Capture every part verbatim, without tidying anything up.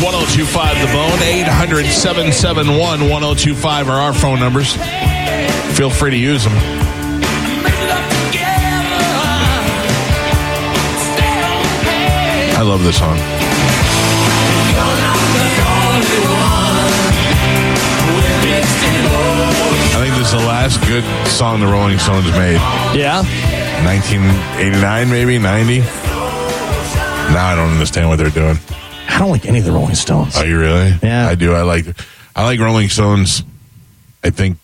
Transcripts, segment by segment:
one oh two five The Bone. eight hundred, seven seven one, one oh two five are our phone numbers. Feel free to use them. I love this song. I think this is the last good song the Rolling Stones made. Yeah? nineteen eighty-nine, maybe, ninety. Now I don't understand what they're doing. I don't like any of the Rolling Stones. Are you really? Yeah. I do. I like I like Rolling Stones, I think,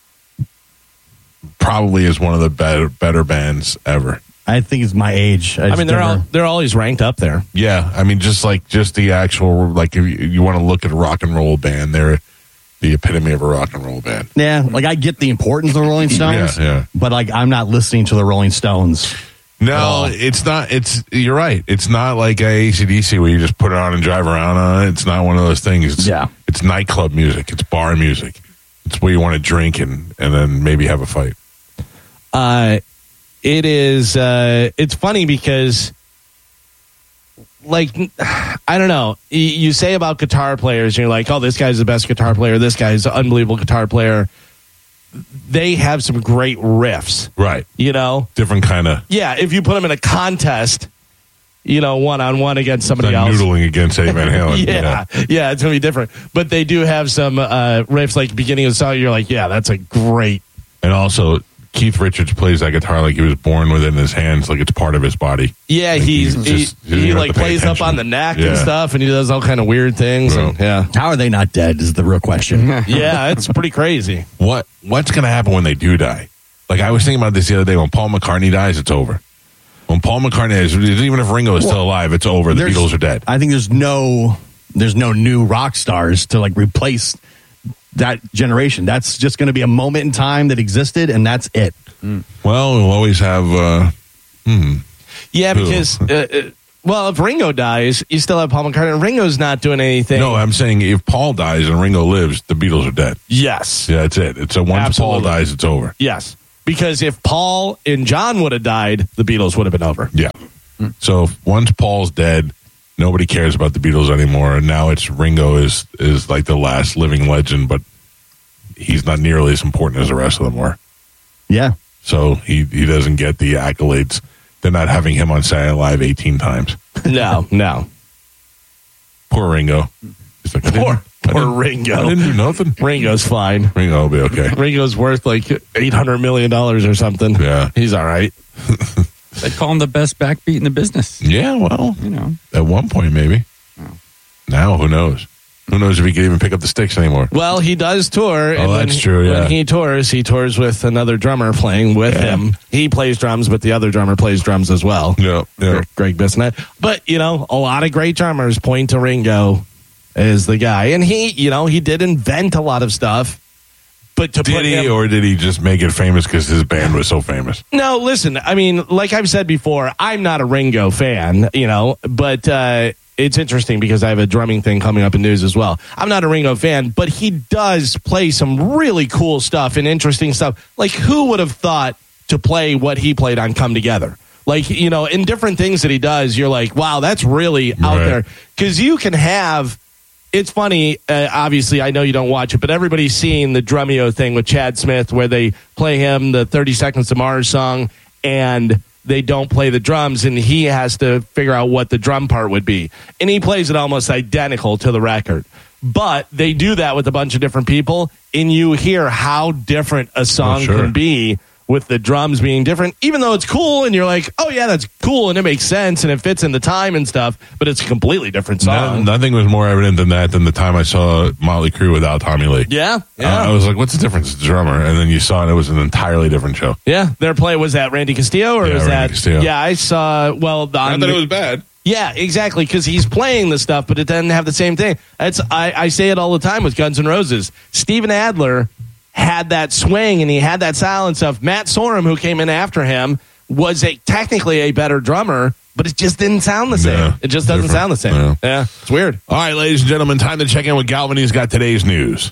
probably is one of the better better bands ever. I think it's my age. I, I mean, they're all, they're always ranked up there. Yeah. I mean, just like, just the actual, like, if you, you want to look at a rock and roll band, they're the epitome of a rock and roll band. Yeah, like I get the importance of the Rolling Stones, Yeah, yeah. but like I'm not listening to the Rolling Stones. No, it's not. It's you're right. It's not like a A C D C where you just put it on and drive around on it. It's not one of those things. It's, Yeah. It's nightclub music. It's bar music. It's where you want to drink and, and then maybe have a fight. Uh, it is, uh, it's funny because, like, I don't know. You, you say about guitar players, and you're like, oh, this guy's the best guitar player. This guy's an unbelievable guitar player. They have some great riffs. Right. You know? Different kind of. Yeah, if you put them in a contest, you know, one-on-one against somebody Like else. noodling against Eddie Van Halen. yeah, yeah, yeah, it's going to be different. But they do have some uh, riffs, like beginning of the song, you're like, yeah, that's a great. And also, Keith Richards plays that guitar like he was born with it in his hands, like it's part of his body. Yeah, Like he's, he's he, just- you he have like to pay plays attention. up on the neck and Yeah. stuff, and he does all kind of weird things. Well. And, yeah, How are they not dead is the real question. yeah, it's pretty crazy. What What's going to happen when they do die? Like, I was thinking about this the other day. When Paul McCartney dies, it's over. When Paul McCartney dies, even if Ringo is still alive, it's over. The There's- Beatles are dead. I think there's no there's no new rock stars to like replace that generation. That's just going to be a moment in time that existed, and that's it. Well, we'll always have. Uh, hmm. Yeah, Who? because uh, uh, well, if Ringo dies, you still have Paul McCartney. And Ringo's not doing anything. No, I'm saying if Paul dies and Ringo lives, the Beatles are dead. Yes, Yeah, that's it. It's a once Absolutely. Paul dies, it's over. yes. Because if Paul and John would have died, the Beatles would have been over. Yeah. So if once Paul's dead, nobody cares about the Beatles anymore. And now it's Ringo is is like the last living legend, but he's not nearly as important as the rest of them were. Yeah. So he, he doesn't get the accolades. They're not having him on Saturday Night Live eighteen times. No, no. Poor Ringo. He's like, I didn't- Poor, I poor didn't- Ringo. I didn't do nothing. Ringo's fine. Ringo will be okay. Ringo's worth like eight hundred million dollars or something. Yeah. He's all right. They call him the best backbeat in the business. Yeah, well, You know. at one point maybe. Now, who knows? Who knows if he can even pick up the sticks anymore? Well, he does tour. Oh, when that's he- true, yeah. When he tours, he tours with another drummer playing with Yeah. him. He plays drums, but the other drummer plays drums as well. Yeah, yeah. Greg Bissonette. But, you know, a lot of great drummers point to Ringo as the guy. And he, you know, he did invent a lot of stuff. But to put Did he, him, or did he just make it famous because his band was so famous? No, listen, I mean, like I've said before, I'm not a Ringo fan, you know, but uh, it's interesting because I have a drumming thing coming up in news as well. I'm not a Ringo fan, but he does play some really cool stuff and interesting stuff. Like, who would have thought to play what he played on Come Together? Like, you know, in different things that he does, you're like, wow, that's really out Right. there. Because you can have... It's funny, uh, obviously, I know you don't watch it, but everybody's seen the Drumeo thing with Chad Smith where they play him the thirty Seconds to Mars song and they don't play the drums and he has to figure out what the drum part would be. And he plays it almost identical to the record. But they do that with a bunch of different people and you hear how different a song Oh, sure. can be with the drums being different, even though it's cool and you're like, oh yeah, that's cool and it makes sense and it fits in the time and stuff, but it's a completely different song. No, nothing was more evident than that than the time I saw Motley Crue without Tommy Lee. Yeah, yeah. Uh, I was like, what's the difference? It's a drummer. And then you saw it, it was an entirely different show. Yeah, their play was that Randy Castillo or Yeah, was Randy that? Castillo. Yeah, I saw. Well, on the- bad. yeah, exactly, because he's playing the stuff, but it doesn't have the same thing. That's I, I say it all the time with Guns N' Roses. Steven Adler had that swing and he had that style and stuff. Matt Sorum, who came in after him, was a technically a better drummer, but it just didn't sound the same. Yeah, it just doesn't different. sound the same. Yeah. Yeah, it's weird. All right, ladies and gentlemen, time to check in with Galvin. He's got today's news.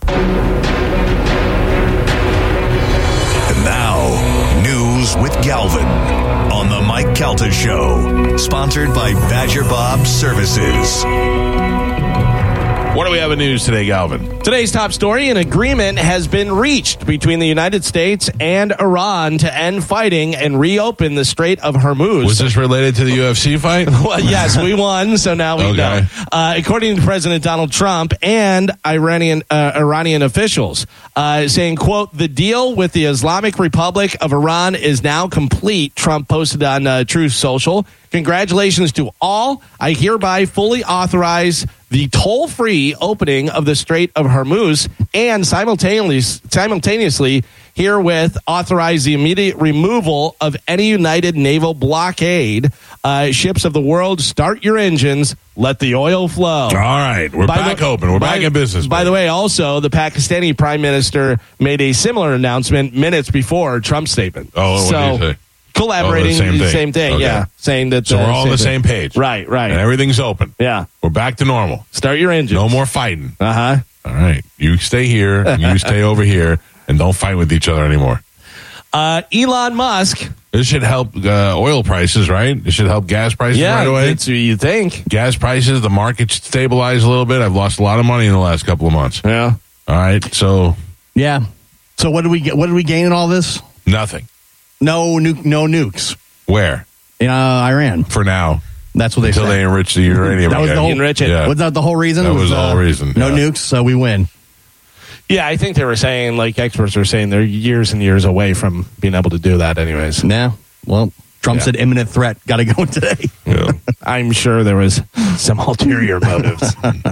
And now, news with Galvin on the Mike Calta Show, sponsored by Badger Bob Services. What do we have in news today, Galvin? Today's top story, an agreement has been reached between the United States and Iran to end fighting and reopen the Strait of Hormuz. Was this related to the U F C fight? Well, yes, we won, so now we Okay. know. Uh, according to President Donald Trump and Iranian uh, Iranian officials, uh, saying, quote, the deal with the Islamic Republic of Iran is now complete, Trump posted on uh, Truth Social. Congratulations to all. I hereby fully authorize the toll-free opening of the Strait of Hormuz and simultaneously, simultaneously herewith authorize the immediate removal of any United naval blockade. Uh, ships of the world, start your engines. Let the oil flow. All right. We're By back the- open. We're by- back in business. By baby. the way, also, the Pakistani prime minister made a similar announcement minutes before Trump's statement. Oh, what so, did he say? Collaborating, Oh, the same the thing. same thing, Okay. yeah. Saying that. So uh, we're all on the same thing. page. Right, right. And everything's open. Yeah. We're back to normal. Start your engines. No more fighting. Uh huh. All right. You stay here. And you stay over here. And don't fight with each other anymore. Uh, Elon Musk. This should help uh, oil prices, right? It should help gas prices Yeah, right away. that's what you think. Gas prices, the market should stabilize a little bit. I've lost a lot of money in the last couple of months. Yeah. All right. So Yeah. So what did we get? What did we gain in all this? nothing. No nuke, no nukes Where? in uh, Iran. For now. That's what they Until said. they enrich the uranium That was again. the whole, Enrich it. Yeah. Was that the whole reason? That was the whole uh, reason, No yeah. nukes, so we win. Yeah, I think they were saying, like experts are saying, they're years and years away from being able to do that, anyways. Yeah. Well, Trump Yeah. said imminent threat. Got to go today. Yeah. I'm sure there was some ulterior motives.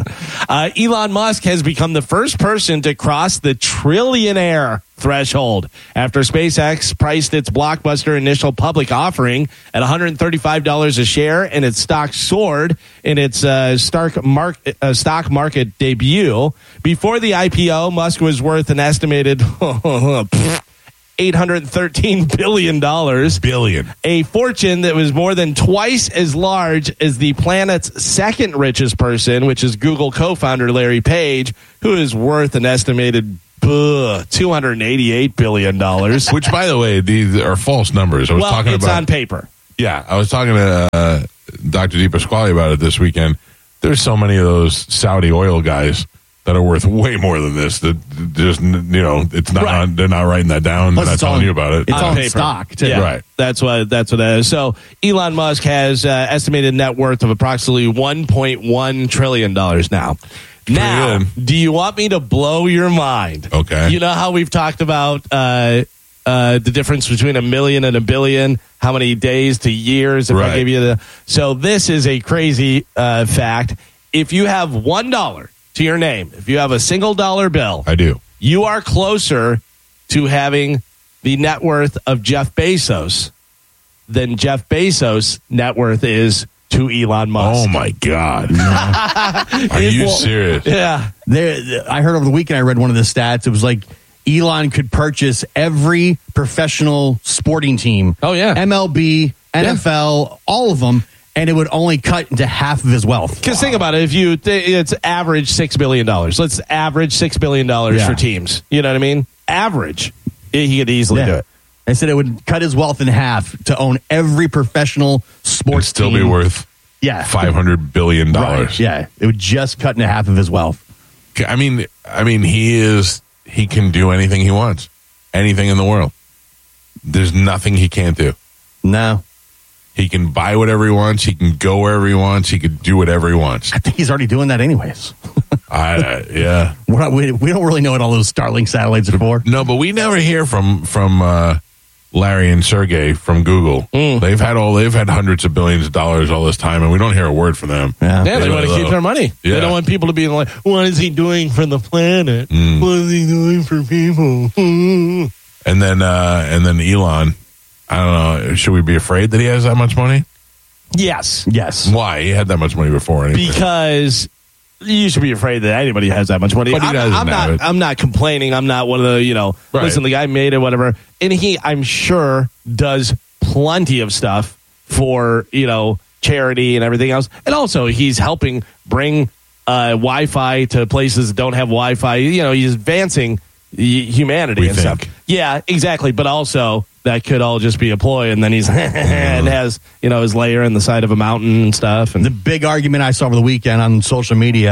uh, Elon Musk has become the first person to cross the trillionaire threshold after SpaceX priced its blockbuster initial public offering at one hundred thirty-five dollars a share, and its stock soared in its uh, stock, mark, uh, stock market debut. Before the I P O, Musk was worth an estimated eight hundred thirteen billion dollars. Billion. A fortune that was more than twice as large as the planet's second richest person, which is Google co-founder Larry Page, who is worth an estimated uh, two hundred eighty-eight billion dollars. Which, by the way, these are false numbers. I was Well, talking it's about. on paper. Yeah, I was talking to uh, Doctor DePasquale about it this weekend. There's so many of those Saudi oil guys that are worth way more than this. That just, you know, it's not. Right. On, they're not writing that down. Plus, they're not it's telling on- you about it. It's On on paper. stock, too. Yeah, Right. That's what that's what that is. So Elon Musk has uh, estimated net worth of approximately one point one trillion dollars now. Now, good. do you want me to blow your mind? Okay. You know how we've talked about uh, uh, the difference between a million and a billion, how many days to years, if Right. I gave you the. So this is a crazy uh, fact. If you have one dollar to your name, if you have a single dollar bill, I do. you are closer to having the net worth of Jeff Bezos than Jeff Bezos' net worth is to Elon Musk. Oh my God! Are you Well, serious? Yeah. There, I heard over the weekend, I read one of the stats. It was like Elon could purchase every professional sporting team. Oh, yeah. M L B, N F L, all of them, and it would only cut into half of his wealth. Because think about it, if you th- it's average six billion dollars. Let's average six billion dollars Yeah. for teams. You know what I mean? Average. He could easily Yeah. do it. I said it would cut his wealth in half to own every professional It'd sports still team. be worth yeah. five hundred billion dollars. Right, yeah. It would just cut into half of his wealth. I mean, I mean, he is. He can do anything he wants, anything in the world. There's nothing he can't do. No. He can buy whatever he wants. He can go wherever he wants. He can do whatever he wants. I think he's already doing that anyways. I, uh, yeah. We're not, we, we don't really know what all those Starlink satellites are for. No, but we never hear from from uh, Larry and Sergey from Google. They've had all. They've had hundreds of billions of dollars all this time, and we don't hear a word from them. Yeah. Yeah, they Yeah, want to though. keep their money. Yeah. They don't want people to be like, what is he doing for the planet? Mm. What is he doing for people? And then uh, and then Elon. I don't know. Should we be afraid that he has that much money? Yes. Yes. Why? He had that much money before. Anyway. Because you should be afraid that anybody has that much money. But he I'm, doesn't I'm have not. it. I'm not complaining. I'm not one of the. You know, Right. listen, the guy made it, whatever, and he, I'm sure, does plenty of stuff for you know charity and everything else, and also he's helping bring uh, Wi-Fi to places that don't have Wi-Fi. You know, he's advancing y- humanity We and think. stuff. Yeah, exactly. But also, that could all just be a ploy, and then he's and has you know his lair in the side of a mountain and stuff. And The big argument I saw over the weekend on social media,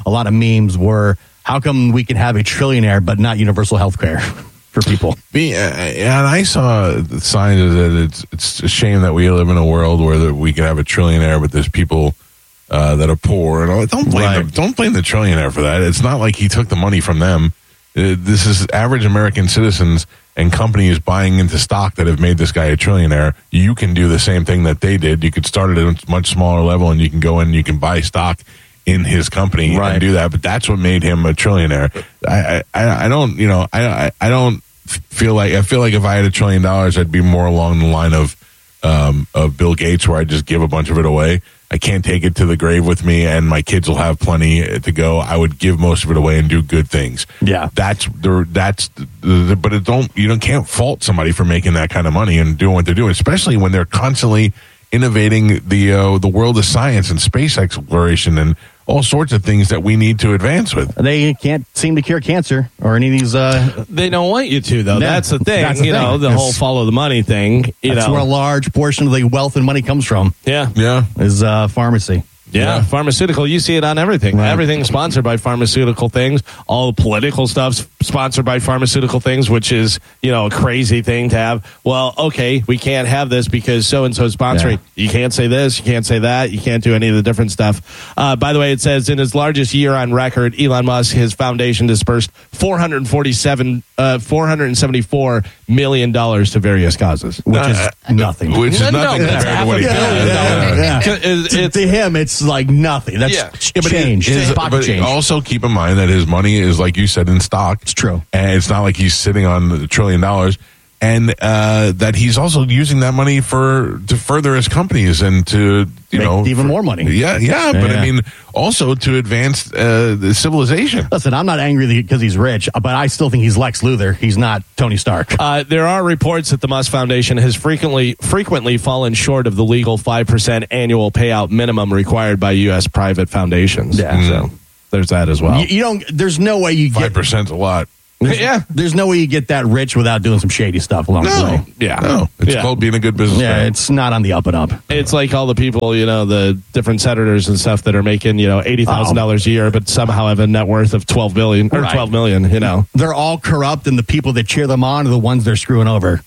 a lot of memes were, how come we can have a trillionaire but not universal health care for people? Me, uh, and I saw the signs that it's it's a shame that we live in a world where that we could have a trillionaire, but there's people uh, that are poor. And all. Don't blame Right. them. Don't blame the trillionaire for that. It's not like he took the money from them. Uh, this is average American citizens and companies buying into stock that have made this guy a trillionaire. You can do the same thing that they did. You could start at a much smaller level, and you can go in and you can buy stock in his company Right. and do that. But that's what made him a trillionaire. I I, I don't you know I, I I don't feel like I feel like if I had a trillion dollars, I'd be more along the line of um, of Bill Gates, where I just give a bunch of it away. I can't take it to the grave with me, and my kids will have plenty to go. I would give most of it away and do good things. Yeah. that's the that's the, but it don't you don't can't fault somebody for making that kind of money and doing what they're doing, especially when they're constantly innovating the uh, the world of science and space exploration and all sorts of things that we need to advance with. They can't seem to cure cancer or any of these. Uh, They don't want you to, though. No, that's the thing. that's the you know, thing. the It's- whole follow the money thing. You that's know, where a large portion of the wealth and money comes from, yeah. Yeah, is uh, pharmacy. Yeah, Yeah. pharmaceutical. You see it on everything. Right. Everything's sponsored by pharmaceutical things. All the political stuff's sponsored by pharmaceutical things, which is, you know, a crazy thing to have. Well, okay, we can't have this because so-and-so is sponsoring. Yeah. You can't say this. You can't say that. You can't do any of the different stuff. Uh, by the way, it says in his largest year on record, Elon Musk, his foundation dispersed four hundred forty-seven, uh, four hundred seventy-four million dollars to various causes. Which Uh, is nothing. which is No, no, nothing that's compared to half what a he billion got. dollars. Yeah. It's- to, it's- to him, it's like nothing. That's Yeah. ch- Yeah, but change. his- It's pocket but change. also keep in mind that his money is, like you said, in stock. It's true. And it's not like he's sitting on a trillion dollars. And uh, that he's also using that money for to further his companies and to, you Make know. even for- more money. Yeah, yeah. But Yeah. I mean, also to advance uh, the civilization. Listen, I'm not angry because he's rich, but I still think he's Lex Luthor. He's not Tony Stark. Uh, there are reports that the Musk Foundation has frequently frequently fallen short of the legal five percent annual payout minimum required by U S private foundations. Yeah. So there's that as well. You, you don't. There's no way you Five get. percent's a lot. yeah. There's no way you get that rich without doing some shady stuff along the No, way. Yeah. no. It's Yeah. called being a good businessman. Yeah, it's not on the up and up. It's like all the people, you know, the different senators and stuff that are making, you know, eighty thousand dollars a year, but somehow have a net worth of twelve billion or Right. twelve million, you know. They're all corrupt, and the people that cheer them on are the ones they're screwing over.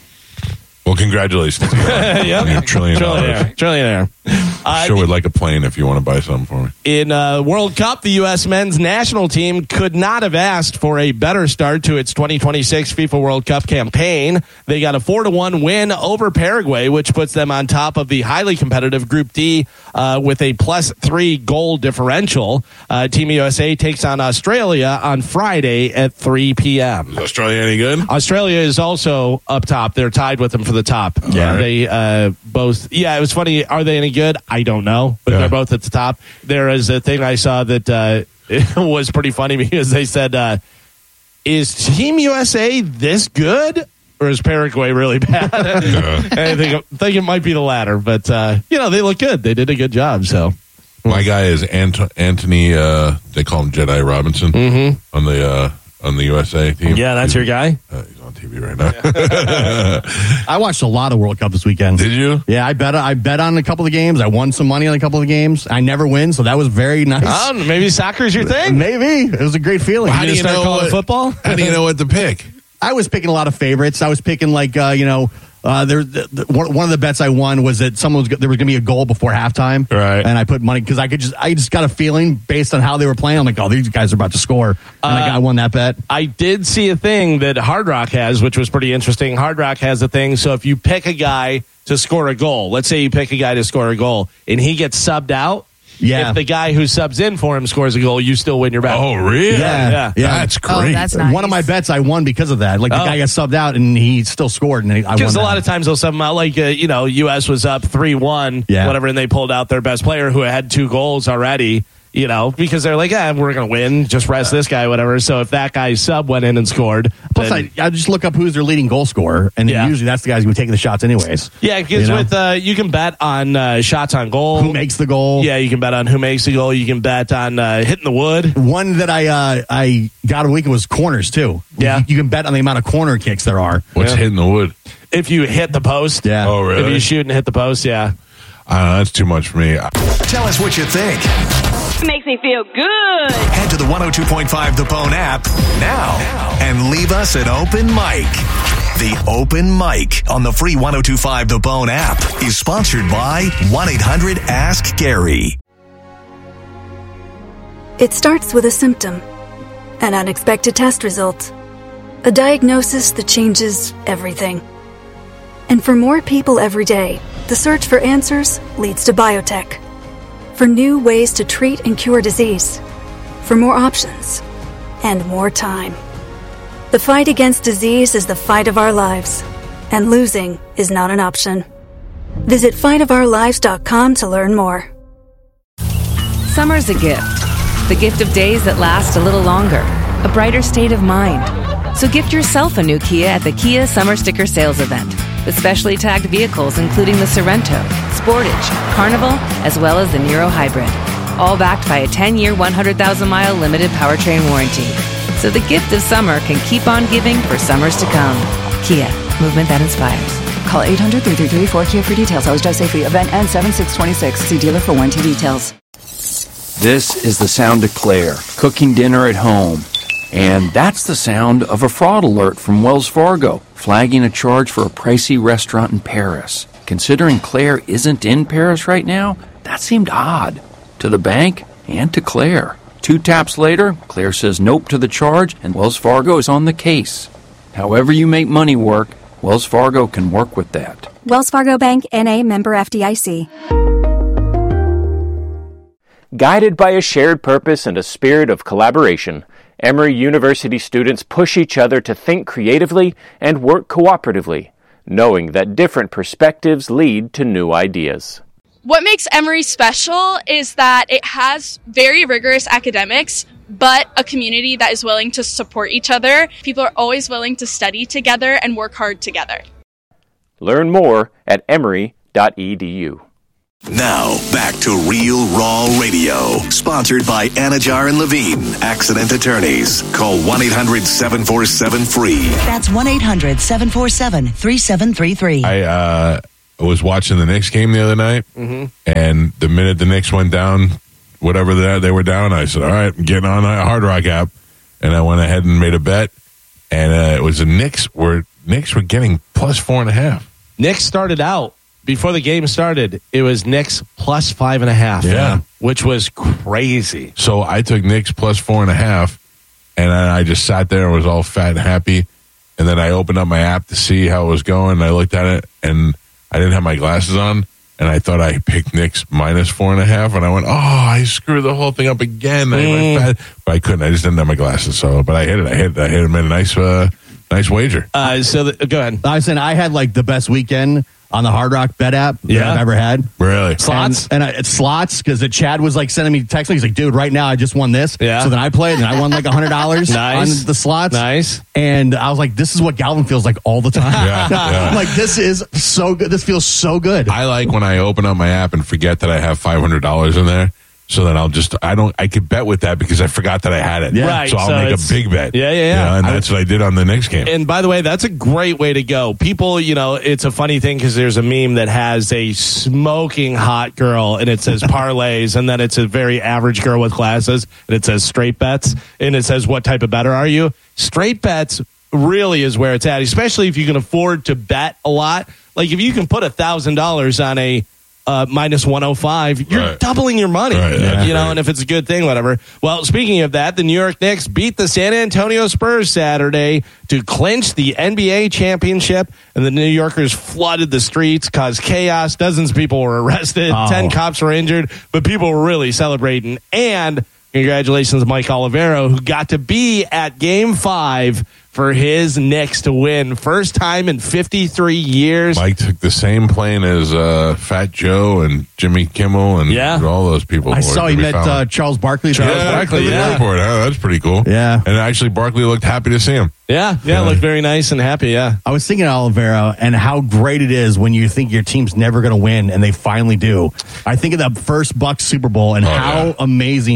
Well, congratulations. Yep. You're a trillion dollars. Trillionaire. Trillionaire. Uh, Sure would like a plane if you want to buy something for me. In uh, World Cup, the U S men's national team could not have asked for a better start to its twenty twenty-six FIFA World Cup campaign. They got a four to one win over Paraguay, which puts them on top of the highly competitive Group D uh, with a plus three goal differential. Uh, Team U S A takes on Australia on Friday at three p.m. Is Australia any good? Australia is also up top. They're tied with them for the top. Yeah. They uh, both, yeah, it was funny. Are they any good? I don't know, but Yeah. they're both at the top. There is a thing I saw that uh, it was pretty funny because they said, uh, is Team U S A this good? Or is Paraguay really bad? And I think, I think it might be the latter, but, uh, you know, they look good. They did a good job, so. My guy is Ant- Anthony. Uh, they call him Jedi Robinson on the uh, on the U S A team. Yeah, that's your guy? Uh, he's on T V right now. I watched a lot of World Cup this weekend. Did you? Yeah, I bet. I bet on a couple of games. I won some money on a couple of games. I never win, so that was very nice. Oh, maybe soccer's your thing? Maybe it was a great feeling. How do you start know calling what- football? How do you know what to pick? I was picking a lot of favorites. I was picking like uh, you know, uh, there. The, the, one, one of the bets I won was that someone was there was going to be a goal before halftime, Right. And I put money because I could just I just got a feeling based on how they were playing. I'm like, oh, these guys are about to score, and I, got, I won that bet. I did see a thing that Hard Rock has, which was pretty interesting. Hard Rock has a thing. So if you pick a guy to score a goal, let's say you pick a guy to score a goal and he gets subbed out. Yeah. If the guy who subs in for him scores a goal, you still win your bet. Oh, really? Yeah, yeah. yeah. That's Oh, great. that's nice. One of my bets I won because of that. Like the Oh. guy got subbed out and he still scored, and I won. Because a that. lot of times they'll sub them out. Like, uh, you know, U S was up three one, Yeah. whatever, and they pulled out their best player who had two goals already. You know, because they're like, yeah, we're going to win. Just rest this guy, whatever. So if that guy's sub went in and scored. Plus, then- I, I just look up who's their leading goal scorer, and Yeah. usually that's the guys who are taking the shots anyways. yeah, because you know? with uh, you can bet on uh, shots on goal. Who makes the goal? Yeah, you can bet on who makes the goal. You can bet on uh, hitting the wood. One that I uh, I got a week was corners too. Yeah. you, you can bet on the amount of corner kicks there are. What's Yeah. hitting the wood? If you hit the post. Yeah. Oh, really? If you shoot and hit the post, yeah. I don't know, that's too much for me. Tell us what you think. Makes me feel good. Head to the one oh two point five The Bone app now and leave us an open mic. The Open Mic on the free one oh two point five The Bone app is sponsored by one eight hundred ask Gary. It starts with a symptom, an unexpected test result, a diagnosis that changes everything. And for more people every day, the search for answers leads to biotech. For new ways to treat and cure disease. For more options. And more time. The fight against disease is the fight of our lives. And losing is not an option. Visit fight of our lives dot com to learn more. Summer's a gift. The gift of days that last a little longer. A brighter state of mind. So gift yourself a new Kia at the Kia Summer Sticker Sales Event. With specially tagged vehicles including the Sorrento, Sportage, Carnival, as well as the Niro Hybrid. All backed by a ten-year, one hundred thousand mile limited powertrain warranty. So the gift of summer can keep on giving for summers to come. Kia, movement that inspires. Call eight hundred, three three three, four Kia for details. Always drive safely. Event ends seven six twenty-six. See dealer for warranty details. This is the sound of Claire, cooking dinner at home. And that's the sound of a fraud alert from Wells Fargo, flagging a charge for a pricey restaurant in Paris. Considering Claire isn't in Paris right now, that seemed odd. To the bank and to Claire. Two taps later, Claire says nope to the charge, and Wells Fargo is on the case. However you make money work, Wells Fargo can work with that. Wells Fargo Bank, N A, member F D I C. Guided by a shared purpose and a spirit of collaboration, Emory University students push each other to think creatively and work cooperatively, knowing that different perspectives lead to new ideas. What makes Emory special is that it has very rigorous academics, but a community that is willing to support each other. People are always willing to study together and work hard together. Learn more at emory dot e d u. Now, back to Real Raw Radio, sponsored by Anajar and Levine, Accident Attorneys. Call one eight hundred, seven four seven, F R E E. That's one eight hundred, seven four seven, three seven three three. I uh, was watching the Knicks game the other night, mm-hmm. and the minute the Knicks went down, whatever they, they were down, I said, all right, I'm getting on a Hard Rock app. And I went ahead and made a bet, and uh, it was the Knicks were, Knicks were getting plus four and a half. Knicks started out. Before the game started, it was Knicks plus five and a half. Yeah. Which was crazy. So I took Knicks plus four and a half, and then I just sat there and was all fat and happy. And then I opened up my app to see how it was going, and I looked at it, and I didn't have my glasses on, and I thought I picked Knicks minus four and a half, and I went, oh, I screwed the whole thing up again. I went bad. But I couldn't. I just didn't have my glasses. So, but I hit it. I hit it. I hit him in a nice, uh, nice wager. Uh, so the, go ahead. I was saying I had like the best weekend on the Hard Rock bet app that Yeah. I've ever had. Really? Slots? And, and I, it's slots because Chad was like sending me text. He's like, dude, right now I just won this. Yeah. So then I played and I won like one hundred dollars Nice. on the slots. Nice. And I was like, this is what Galvin feels like all the time. Yeah, yeah. I'm like, this is so good. This feels so good. I like when I open up my app and forget that I have five hundred dollars in there. So then I'll just, I don't, I could bet with that because I forgot that I had it. Yeah. Right, So I'll so make it's- a big bet. Yeah, yeah, yeah. You know, and that's what I did on the next game. And by the way, that's a great way to go. People, you know, it's a funny thing because there's a meme that has a smoking hot girl and it says parlays, and then it's a very average girl with glasses and it says straight bets, and it says what type of better are you? Straight bets really is where it's at, especially if you can afford to bet a lot. Like if you can put a thousand dollars on a Uh, minus one oh five, you're Right. doubling your money. Right, yeah. You know, Right. and if it's a good thing, whatever. Well, speaking of that, the New York Knicks beat the San Antonio Spurs Saturday to clinch the N B A championship, and the New Yorkers flooded the streets, caused chaos. Dozens of people were arrested. Oh. Ten cops were injured, but people were really celebrating. And congratulations to Mike Olivero, who got to be at Game Five for his Knicks to win. First time in fifty-three years. Mike took the same plane as uh, Fat Joe and Jimmy Kimmel and Yeah. all those people. I saw he Jimmy met Fallon. uh, Charles Barkley. Charles yeah, Barkley, to the yeah. airport. Oh, that's pretty cool. Yeah. And actually, Barkley looked happy to see him. Yeah, yeah, Yeah. looked very nice and happy, yeah. I was thinking of Olivero and how great it is when you think your team's never going to win and they finally do. I think of that first Bucks Super Bowl and Oh, how yeah. amazing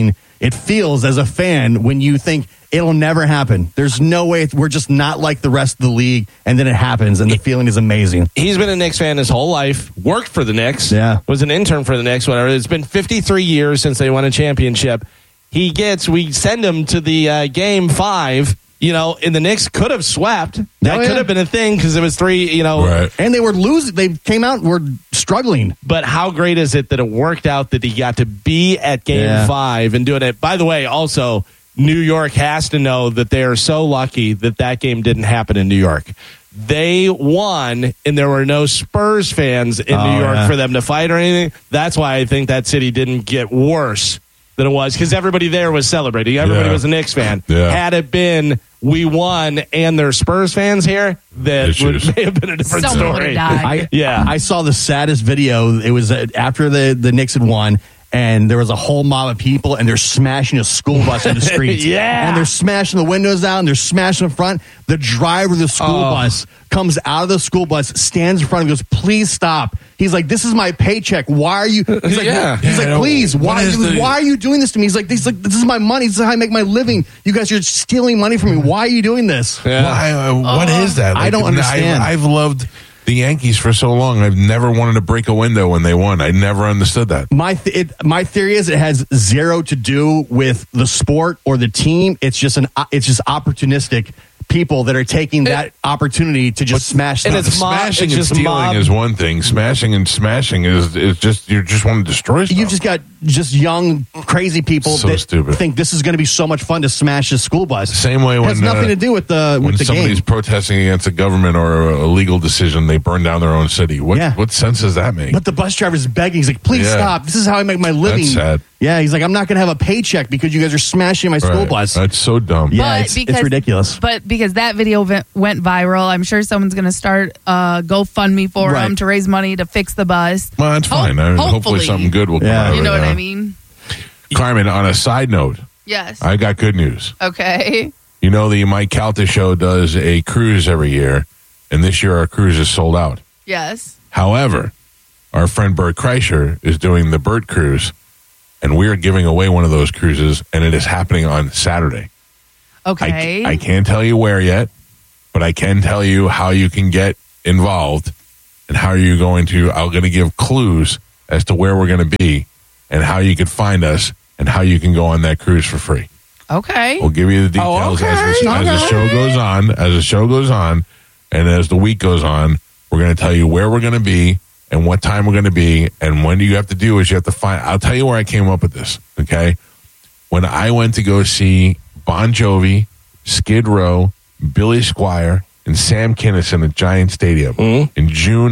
it feels as a fan when you think it'll never happen. There's no way we're just not like the rest of the league, and then it happens, and the feeling is amazing. He's been a Knicks fan his whole life, worked for the Knicks, yeah. was an intern for the Knicks, whatever. It's been fifty-three years since they won a championship. He gets, we send him to the uh, game five, you know, and the Knicks could have swept. That Oh, yeah. could have been a thing because it was three, you know. Right. And they were losing. They came out and were struggling. But how great is it that it worked out that he got to be at game Yeah. five and doing it? By the way, also, New York has to know that they are so lucky that that game didn't happen in New York. They won, and there were no Spurs fans in Oh, New York yeah. for them to fight or anything. That's why I think that city didn't get worse than it was, because everybody there was celebrating. Everybody Yeah. was a Knicks fan. Yeah. Had it been we won and there's Spurs fans here, that Issues. would may have been a different Someone story. would've died. I, Yeah. I saw the saddest video. It was uh, after the, the Knicks had won, and there was a whole mob of people, and they're smashing a school bus in the streets. Yeah. And they're smashing the windows out, and they're smashing the front. The driver of the school Oh. bus comes out of the school bus, stands in front, and goes, "Please stop." He's like, "This is my paycheck. Why are you?" He's like, Yeah. he's like Yeah, "Please, what why? is the- Why are you doing this to me?" He's like, "He's like, this is my money. This is how I make my living. You guys are stealing money from me. Why are you doing this?" Yeah. Why, uh, what is that? I don't understand. I've, I've loved the Yankees for so long. I've never wanted to break a window when they won. I never understood that. My th- it, my theory is it has zero to do with the sport or the team. It's just an uh, it's just opportunistic people that are taking that opportunity to just smash and stuff. it's mob- Smashing it's and just stealing mob- is one thing. Smashing and smashing is is just you just want to destroy stuff. You've just got just young, crazy people So that stupid. think this is going to be so much fun to smash a school bus. Same way it when has nothing uh, to do with the when with the somebody's game. protesting against a government or a legal decision, they burn down their own city. What Yeah. what sense does that make? But the bus driver's begging. He's like, "Please Yeah. stop. This is how I make my living." That's sad. Yeah, he's like, "I'm not going to have a paycheck because you guys are smashing my school Right. bus." That's so dumb. yeah, But it's, because- it's ridiculous. But because that video went, went viral, I'm sure someone's going to start uh, GoFundMe for Right. him to raise money to fix the bus. Well, that's fine. Ho- I mean, hopefully, hopefully. something good will come Yeah. out of You know it. what huh? I mean? Carmen, on a side note, Yes. I got good news. Okay. You know, the Mike Calta show does a cruise every year, and this year our cruise is sold out. Yes. However, our friend Bert Kreischer is doing the Bert Cruise, and we are giving away one of those cruises, and it is happening on Saturday. Okay. I, I can't tell you where yet, but I can tell you how you can get involved and how you're going to. I'm going to give clues as to where we're going to be and how you can find us and how you can go on that cruise for free. okay. We'll give you the details Oh, okay. as, the, as the show goes on, as the show goes on, and as the week goes on. We're going to tell you where we're going to be and what time we're going to be, and when you have to do is you have to find. I'll tell you where I came up with this. Okay, when I went to go see Bon Jovi, Skid Row, Billy Squier, and Sam Kinison at Giant Stadium in June